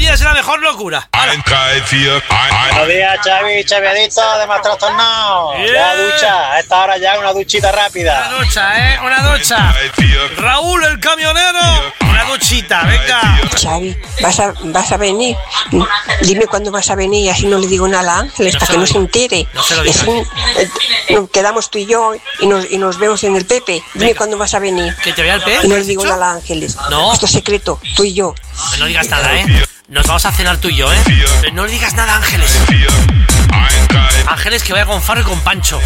vida es la mejor locura. Buenos días, Xavi, Xaviadito de más trastornado. La ducha, a esta hora ya una duchita rápida. Una ducha, una ducha. Raúl, el camionero. Una duchita, venga. Xavi, ¿vas a venir? Dime cuándo vas a venir y así no le digo nada a Ángeles para que no se entere. No se lo digas. Nos quedamos tú y yo y nos vemos en el Pepe. Dime cuándo vas a venir. ¿Que te vea el Pepe? Y no le digo nada a Ángeles. No. Esto es secreto, tú y yo. No digas nada, Nos vamos a cenar tú y yo, Pero no le digas nada a Ángeles. Ángeles que vaya con Farro y con Pancho.